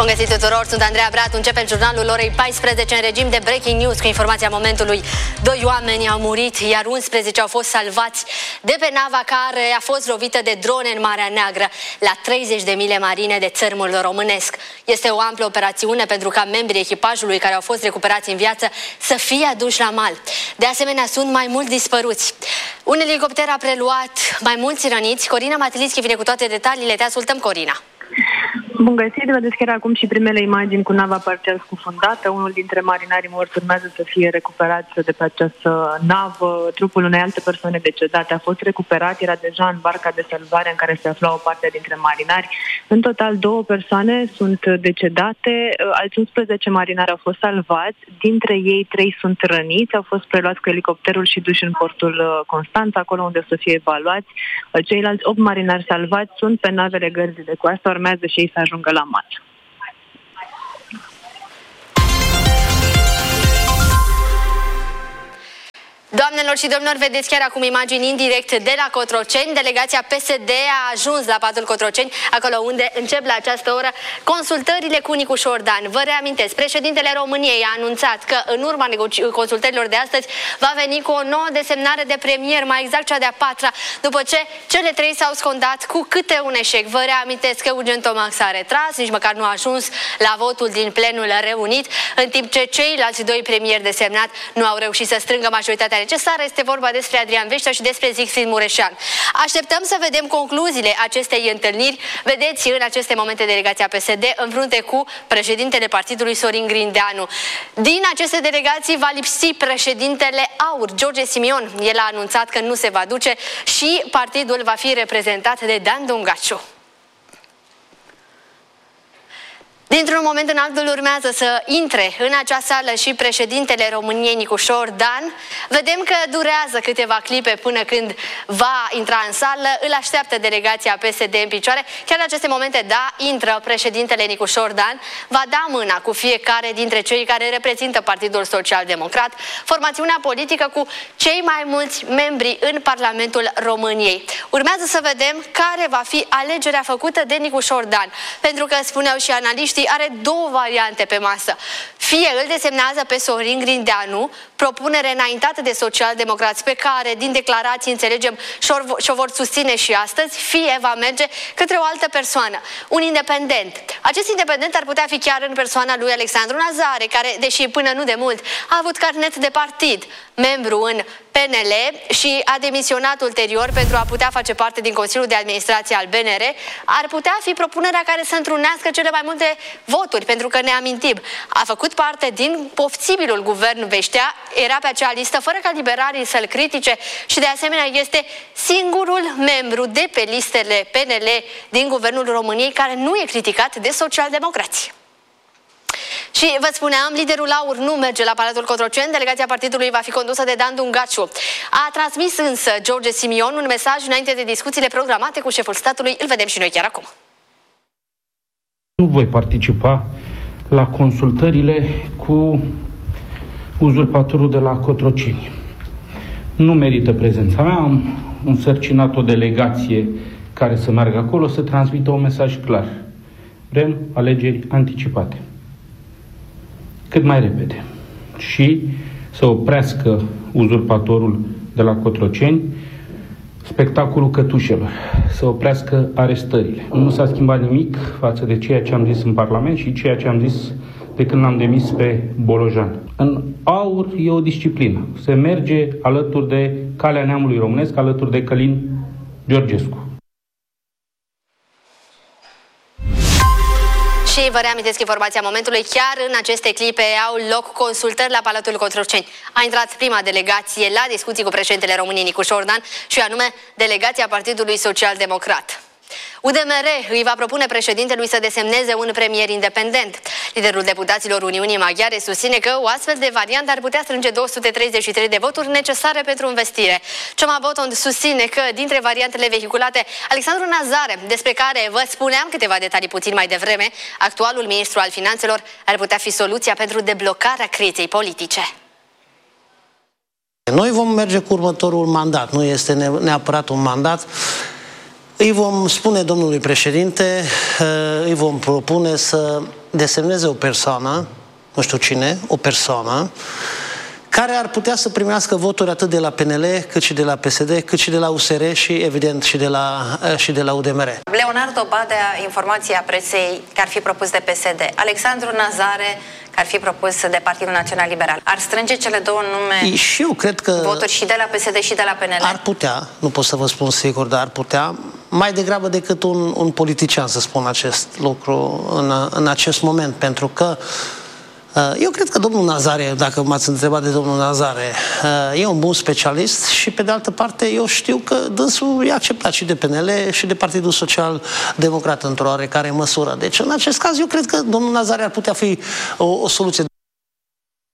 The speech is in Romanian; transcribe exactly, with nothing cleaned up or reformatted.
Bun găsit tuturor, sunt Andreea Bratu. Începem jurnalul orei paisprezece în regim de breaking news cu informația momentului. Doi oameni au murit, iar unsprezece au fost salvați de pe nava care a fost lovită de drone în Marea Neagră, la treizeci de mile marine de țărmul românesc. Este o amplă operațiune pentru ca membrii echipajului care au fost recuperați în viață să fie aduși la mal. De asemenea, sunt mai mulți dispăruți. Un elicopter a preluat mai mulți răniți. Corina Matilischi vine cu toate detaliile. Te ascultăm, Corina. Bun găsit, vedeți chiar acum și primele imagini cu nava parțial scufundată. Unul dintre marinarii morți urmează să fie recuperat de pe această navă. Trupul unei alte persoane decedate a fost recuperat, era deja în barca de salvare în care se afla o parte dintre marinari. În total, două persoane sunt decedate, alți unsprezece marinari au fost salvați, dintre ei trei sunt răniți, au fost preluați cu elicopterul și duși în portul Constanța, acolo unde o să fie evaluați. Ceilalți opt marinari salvați sunt pe navele gărzii de coastă, urmează și ei să ajungă la mal. Doamnelor și domnilor, vedeți chiar acum imagini indirect de la Cotroceni. Delegația P S D a ajuns la patul Cotroceni, acolo unde încep la această oră consultările cu Nicu Șordan. Vă reamintesc, președintele României a anunțat că în urma consultărilor de astăzi va veni cu o nouă desemnare de premier, mai exact cea de-a patra, după ce cele trei s-au scondat cu câte un eșec. Vă reamintesc că Eugen Tomac s-a retras, nici măcar nu a ajuns la votul din plenul reunit, în timp ce ceilalți doi premieri desemnați nu au reușit să strângă majoritatea necesară. Este vorba despre Adrian Veștea și despre Zixin Mureșan. Așteptăm să vedem concluziile acestei întâlniri. Vedeți în aceste momente delegația P S D în frunte cu președintele partidului Sorin Grindeanu. Din aceste delegații va lipsi președintele AUR, George Simion. El a anunțat că nu se va duce și partidul va fi reprezentat de Dan Dungaciu. Dintr-un moment în altul urmează să intre în acea sală și președintele României, Nicu Șordan. Vedem că durează câteva clipe până când va intra în sală. Îl așteaptă delegația P S D în picioare. Chiar în aceste momente, da, intră președintele Nicu Șordan. Va da mâna cu fiecare dintre cei care reprezintă Partidul Social Democrat, formațiunea politică cu cei mai mulți membri în Parlamentul României. Urmează să vedem care va fi alegerea făcută de Nicu Șordan. Pentru că, spuneau și analiștii, are două variante pe masă. Fie îl desemnează pe Sorin Grindeanu, propunere înaintată de socialdemocrați pe care, din declarații, înțelegem, și-o vor susține și astăzi, fie va merge către o altă persoană, un independent. Acest independent ar putea fi chiar în persoana lui Alexandru Nazare, care, deși până nu de mult a avut carnet de partid, membru în P N L și a demisionat ulterior pentru a putea face parte din Consiliul de Administrație al B N R, ar putea fi propunerea care să întrunească cele mai multe voturi, pentru că ne amintim, a făcut parte din posibilul guvern Veștea, era pe acea listă fără ca liberalii să-l critique și de asemenea este singurul membru de pe listele P N L din guvernul României care nu e criticat de socialdemocrați. Și vă spuneam, liderul AUR nu merge la Palatul Cotroceni, delegația partidului va fi condusă de Dan Dungaciu. A transmis însă George Simion un mesaj înainte de discuțiile programate cu șeful statului, îl vedem și noi chiar acum. Nu voi participa la consultările cu uzurpatorul de la Cotroceni. Nu merită prezența mea, am însărcinat o delegație care să meargă acolo să transmită un mesaj clar. Vrem alegeri anticipate. Cât mai repede. Și să oprească uzurpatorul de la Cotroceni spectacolul cătușelor, să oprească arestările. Nu s-a schimbat nimic față de ceea ce am zis în Parlament și ceea ce am zis de când l-am demis pe Bolojan. În AUR e o disciplină. Se merge alături de calea neamului românesc, alături de Călin Georgescu. Și vă reamintesc informația momentului, chiar în aceste clipe au loc consultări la Palatul Cotroceni. A intrat prima delegație la discuții cu președintele României, Nicu Șordan, și anume delegația Partidului Social Democrat. U D M R îi va propune președintelui să desemneze un premier independent. Liderul deputaților Uniunii Maghiare susține că o astfel de variantă ar putea strânge două sute treizeci și trei de voturi necesare pentru învestire. Cioma Botond susține că dintre variantele vehiculate, Alexandru Nazare, despre care vă spuneam câteva detalii puțin mai devreme, actualul ministru al Finanțelor, ar putea fi soluția pentru deblocarea crizei politice. Noi vom merge cu următorul mandat, nu este neapărat un mandat Îi vom spune domnului președinte, îi vom propune să desemneze o persoană, nu știu cine, o persoană, care ar putea să primească voturi atât de la P N L, cât și de la P S D, cât și de la U S R și, evident, și de la, și de la U D M R. Leonardo Badea, informația presei că ar fi propus de P S D. Alexandru Nazare, că ar fi propus de Partidul Național Liberal. Ar strânge cele două nume și eu cred că voturi și de la P S D și de la P N L? Ar putea, nu pot să vă spun sigur, dar ar putea, mai degrabă decât un, un politician să spun acest lucru în, în acest moment, pentru că eu cred că domnul Nazare, dacă m-ați întrebat de domnul Nazare, e un bun specialist și, pe de altă parte, eu știu că dânsul e acceptat și de P N L și de Partidul Social Democrat într-o oarecare măsură. Deci, în acest caz, eu cred că domnul Nazare ar putea fi o, o soluție.